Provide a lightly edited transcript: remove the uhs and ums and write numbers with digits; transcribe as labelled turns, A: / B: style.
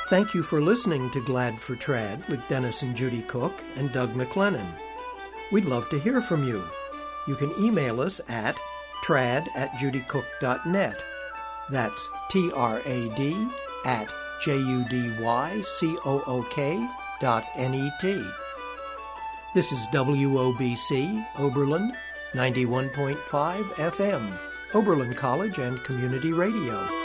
A: Thank you for listening to Glad for Trad with Dennis and Judy Cook and Doug McLennan. We'd love to hear from you. You can email us at trad@judycook.net. That's trad@judycook.net. This is WOBC, Oberlin, 91.5 FM, Oberlin College and Community Radio.